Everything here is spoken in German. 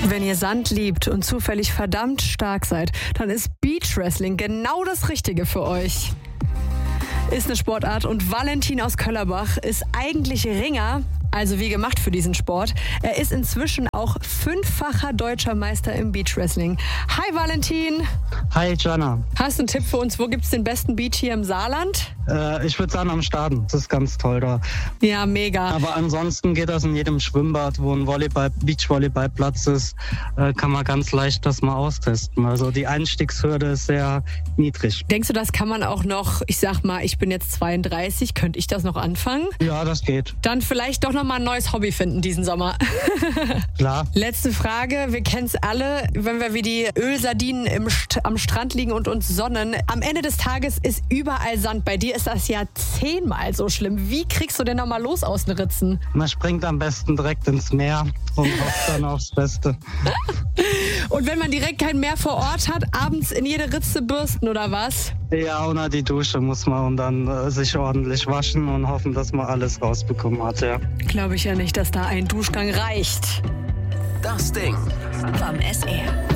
Wenn ihr Sand liebt und zufällig verdammt stark seid, dann ist Beach Wrestling genau das Richtige für euch. Ist eine Sportart und Valentin aus Köllerbach ist eigentlich Ringer, also wie gemacht für diesen Sport. Er ist inzwischen auch 5-facher deutscher Meister im Beach Wrestling. Hi Valentin! Hi Jana. Hast du einen Tipp für uns, wo gibt es den besten Beach hier im Saarland? Ich würde sagen am Staden. Das ist ganz toll da. Ja, mega. Aber ansonsten geht das in jedem Schwimmbad, wo ein Beachvolleyballplatz ist, kann man ganz leicht das mal austesten. Also die Einstiegshürde ist sehr niedrig. Denkst du, das kann man auch noch, ich sag mal, ich bin jetzt 32, könnte ich das noch anfangen? Ja, das geht. Dann vielleicht doch noch mal ein neues Hobby finden diesen Sommer. Klar. Letzte Frage, wir kennen es alle, wenn wir wie die Ölsardinen am Strand liegen und uns sonnen. Am Ende des Tages ist überall Sand. Bei dir ist das ja 10-mal so schlimm. Wie kriegst du denn noch mal los aus den Ritzen? Man springt am besten direkt ins Meer und hofft dann aufs Beste. Und wenn man direkt kein Meer vor Ort hat, abends in jede Ritze bürsten oder was? Ja, unter die Dusche muss man und dann sich ordentlich waschen und hoffen, dass man alles rausbekommen hat, ja. Glaube ich ja nicht, dass da ein Duschgang reicht. Das Ding vom SR.